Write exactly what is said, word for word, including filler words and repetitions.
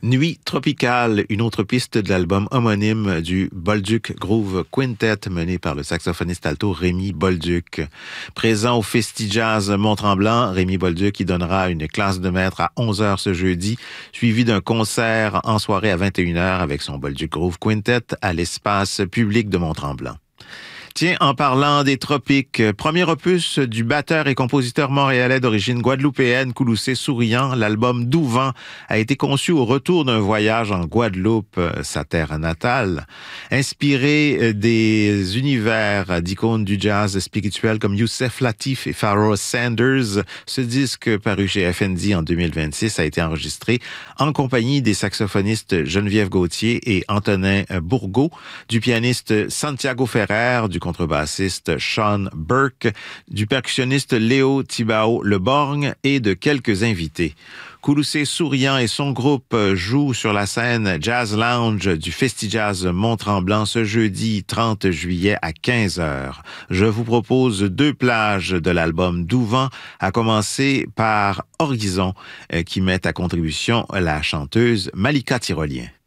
Nuit tropicale, une autre piste de l'album homonyme du Bolduc Groove Quintet mené par le saxophoniste alto Rémi Bolduc. Présent au Festi-Jazz Mont-Tremblant, Rémi Bolduc qui donnera une classe de maître à onze heures ce jeudi, suivi d'un concert en soirée à vingt et une heures avec son Bolduc Groove Quintet à l'espace public de Mont-Tremblant. Tiens, en parlant des tropiques, premier opus du batteur et compositeur montréalais d'origine guadeloupéenne, Kouloussé Souriant, l'album Douvent a été conçu au retour d'un voyage en Guadeloupe, sa terre natale. Inspiré des univers d'icônes du jazz spirituel comme Youssef Latif et Pharoah Sanders, ce disque paru chez F N D en deux mille vingt-six a été enregistré en compagnie des saxophonistes Geneviève Gauthier et Antonin Bourgault, du pianiste Santiago Ferrer, du contrebassiste Sean Burke, du percussionniste Léo Thibao Leborgne et de quelques invités. Kouloussé Souriant et son groupe jouent sur la scène Jazz Lounge du Festi-Jazz Mont-Tremblant ce jeudi trente juillet à quinze heures. Je vous propose deux plages de l'album Douvent, à commencer par Horizon, qui met à contribution la chanteuse Malika Tyrolien.